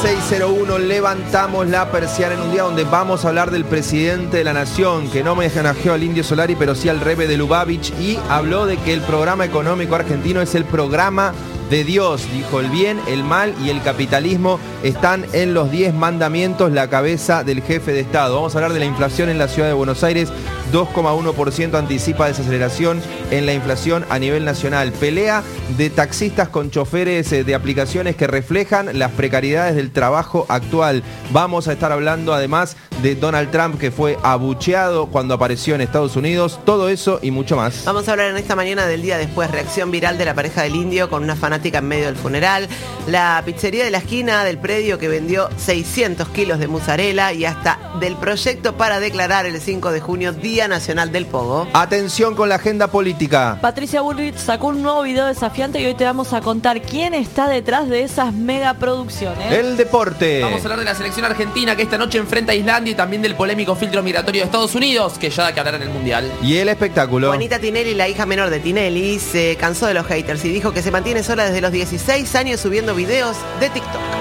16:01, levantamos la persiana en un día donde vamos a hablar del presidente de la nación, que no me homenajeó al Indio Solari, pero sí al Rebe de Lubavitch, y habló de que el programa económico argentino es el programa de Dios. Dijo: el bien, el mal y el capitalismo están en los 10 mandamientos, la cabeza del jefe de Estado. Vamos a hablar de la inflación en la ciudad de Buenos Aires. 2,1% anticipa desaceleración en la inflación a nivel nacional. Pelea de taxistas con choferes de aplicaciones que reflejan las precariedades del trabajo actual. Vamos a estar hablando además de Donald Trump, que fue abucheado cuando apareció en Estados Unidos. Todo eso y mucho más. Vamos a hablar en esta mañana del día después. Reacción viral de la pareja del Indio con una fanática en medio del funeral. La pizzería de la esquina del predio que vendió 600 kilos de mozzarella, y hasta del proyecto para declarar el 5 de junio Día Nacional del Pogo. Atención con la agenda política. Patricia Bullrich sacó un nuevo video desafiante y hoy te vamos a contar quién está detrás de esas megaproducciones. El deporte. Vamos a hablar de la selección argentina que esta noche enfrenta a Islandia y también del polémico filtro migratorio de Estados Unidos, que ya da que hablar en el Mundial. Y el espectáculo. Juanita Tinelli, la hija menor de Tinelli, se cansó de los haters y dijo que se mantiene sola desde los 16 años subiendo videos de TikTok.